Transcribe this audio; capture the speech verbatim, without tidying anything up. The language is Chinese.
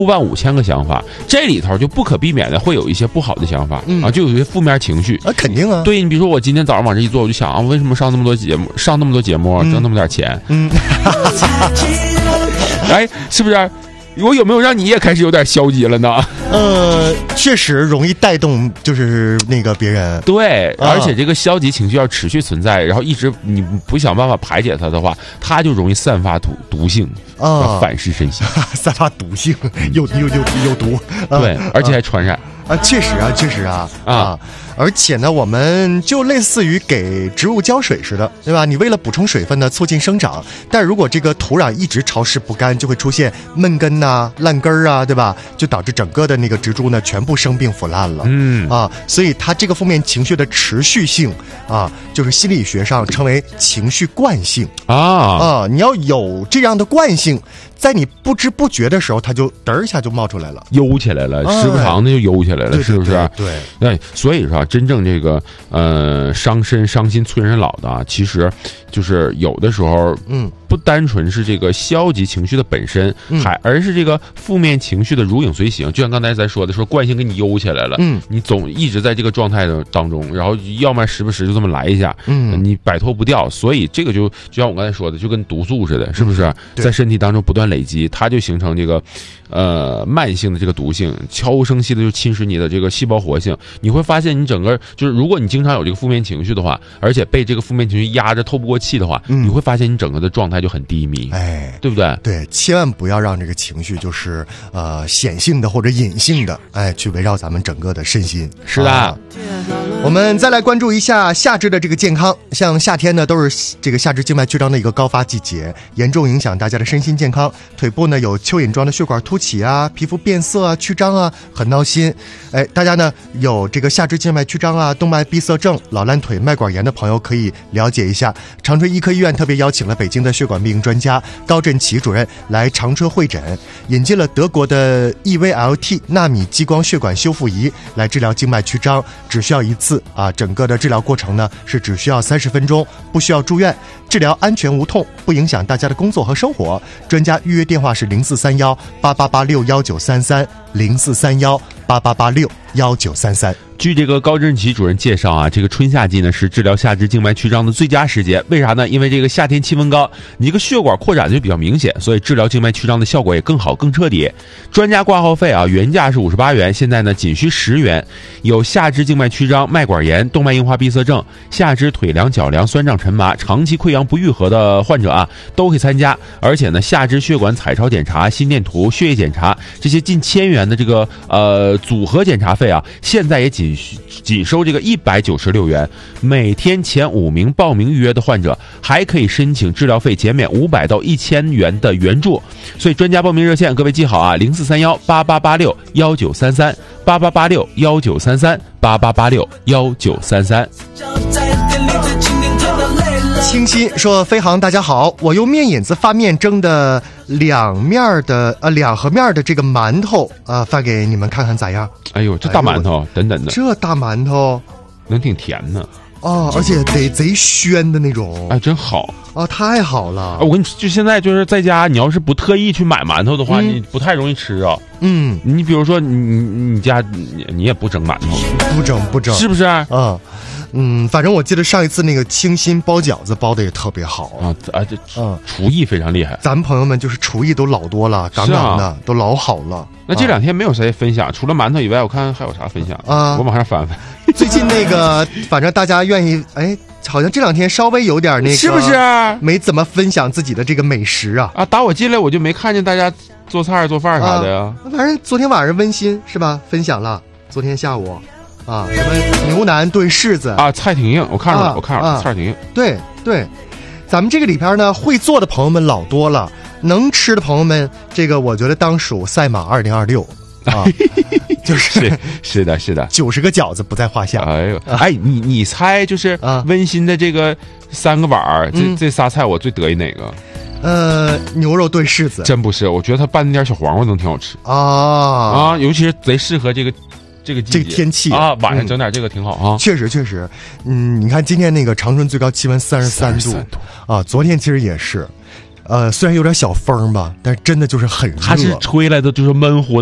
万五千个想法，这里头就不可避免的会有一些不好的想法、嗯、啊，就有一些负面情绪啊，肯定啊。 对，你比如说我今天早上往这一坐，我就想啊，为什么上那么多节目，上那么多节目，挣那么点钱？嗯，哎，是不是？我有没有让你也开始有点消极了呢？ 呃，确实容易带动，就是那个别人。 对，而且这个消极情绪要持续存在，然后一直你不想办法排解它的话，它就容易散发毒毒性啊，反噬身心， 散发毒性，有有有有毒。 对，而且还传染。 啊，确实啊，确实啊，啊，而且呢，我们就类似于给植物浇水似的，对吧？你为了补充水分呢，促进生长，但如果这个土壤一直潮湿不干，就会出现闷根呐、啊、烂根儿啊，对吧？就导致整个的那个植株呢全部生病腐烂了。嗯啊，所以它这个负面情绪的持续性啊，就是心理学上称为情绪惯性啊啊，你要有这样的惯性。在你不知不觉的时候，它就嘚一下就冒出来了， 悠起来了，时不常的就悠起来了， 哎、 是不是？ 对， 对，所以说真正这个呃伤身伤心催人老的啊，其实就是有的时候，嗯，不单纯是这个消极情绪的本身，嗯、还而是这个负面情绪的如影随形。就像刚才咱说的，说惯性给你悠起来了，嗯，你总一直在这个状态的当中，然后要么时不时就这么来一下，嗯，你摆脱不掉。所以这个就就像我刚才说的，就跟毒素似的，是不是？嗯、在身体当中不断累积，它就形成这个呃慢性的这个毒性，悄无声息的就侵蚀你的这个细胞活性。你会发现，你整个就是如果你经常有这个负面情绪的话，而且被这个负面情绪压着透不过气的话，嗯、你会发现你整个的状态就很低迷，哎，对不对？ 对，千万不要让这个情绪就是呃显性的或者隐性的，哎，去围绕咱们整个的身心。 是的。啊， 我们再来关注一下下肢的这个健康，像夏天呢都是这个下肢静脉曲张的一个高发季节，严重影响大家的身心健康。腿部呢有蚯蚓状的血管凸起啊，皮肤变色啊、曲张啊，很闹心。哎，大家呢有这个下肢静脉曲张啊、动脉闭塞症、老烂腿、脉管炎的朋友可以了解一下。长春医科医院特别邀请了北京的血管病专家高振奇主任来长春会诊，引进了德国的 E V L T 纳米激光血管修复仪来治疗静脉曲张，只需要一次啊，整个的治疗过程呢是只需要三十分钟，不需要住院，治疗安全无痛，不影响大家的工作和生活。专家预约电话是零四三幺八八八六幺九三三零四三幺八八八六幺九三三。 据这个高振奇主任介绍啊，这个春夏季呢是治疗下肢静脉曲张的最佳时节。为啥呢？因为这个夏天气温高，你这个血管扩展就比较明显，所以治疗静脉曲张的效果也更好更彻底。专家挂号费啊，原价是五十八元，现在呢仅需十元。有下肢静脉曲张、脉管炎、动脉硬化闭塞症、下肢腿凉、脚凉、酸胀沉麻、长期溃疡不愈合的患者啊，都可以参加。而且呢，下肢血管彩超检查、心电图、血液检查这些近千元的这个呃组合检查费啊，现在也仅仅收这个一百九十六元，每天前五名报名预约的患者还可以申请治疗费减免五百到一千元的援助。所以专家报名热线各位记好啊，零四三幺八八八六幺九三三八八八六幺九三三八八八六幺九三三。 清新说：“飞航大家好，我用面引子发面蒸的两面的呃两盒面的这个馒头啊、呃，发给你们看看咋样？ 哎呦，这大馒头，等等的， 这大馒头能挺甜呢。” 哦，而且得贼鲜的那种， 哎，真好啊，太好了！ 我跟你就现在就是在家，你要是不特意去买馒头的话，嗯、你不太容易吃啊。嗯，你比如说你你你家你你也不蒸馒头， 不蒸不蒸， 是不是？ 嗯嗯，反正我记得上一次那个清新包饺子包的也特别好啊啊，这嗯厨艺非常厉害。 咱们朋友们就是厨艺都老多了，杠杠的、啊、都老好了。 那这两天没有谁分享，啊、除了馒头以外，我看还有啥分享啊？我往上翻翻。 最近那个，反正大家愿意，哎，好像这两天稍微有点那个， 是不是？没怎么分享自己的这个美食啊？ 啊，打我进来我就没看见大家做菜做饭啥的呀。 啊、反正昨天晚上温馨是吧？分享了，昨天下午。啊，什么牛腩炖柿子啊，菜挺硬，我看着了，啊、我看着了，啊、菜挺硬。 对对，咱们这个里边呢，会做的朋友们老多了，能吃的朋友们，这个我觉得当属赛马二零二六啊，就是是是的，是的， 九十个饺子不在话下。 哎呦，啊、哎，你你猜就是温馨的这个三个碗儿，这、嗯、这仨菜我最得意哪个？ 呃，牛肉炖柿子， 真不是，我觉得它拌那点小黄瓜能挺好吃啊啊，尤其是贼适合这个。这个季节这个天气啊，晚上整点这个挺好啊。 嗯、确实确实，嗯，你看今天那个长春最高气温三十三度啊，昨天其实也是， 呃，虽然有点小风吧，但是真的就是很热， 它是吹来的就是闷乎